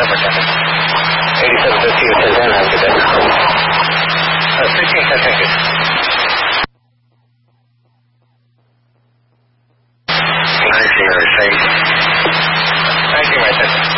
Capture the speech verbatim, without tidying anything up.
Superintendent. eighty-seven fifty, ten ten, have a good day. Uh, sixteen ten, thank you. nineteen, I think. nineteen, right, thank you.